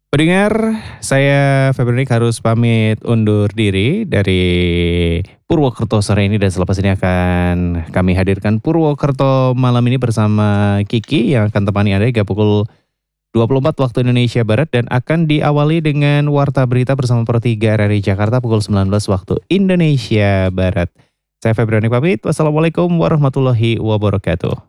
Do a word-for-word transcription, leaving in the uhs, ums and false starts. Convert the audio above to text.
Pendengar, saya Febronik harus pamit undur diri dari Purwokerto sore ini dan selepas ini akan kami hadirkan Purwokerto malam ini bersama Kiki yang akan temani Anda hingga pukul dua puluh empat waktu Indonesia Barat dan akan diawali dengan Warta Berita bersama Pro tiga R R I Jakarta pukul sembilan belas waktu Indonesia Barat. Saya Febronik pamit, wassalamualaikum warahmatullahi wabarakatuh.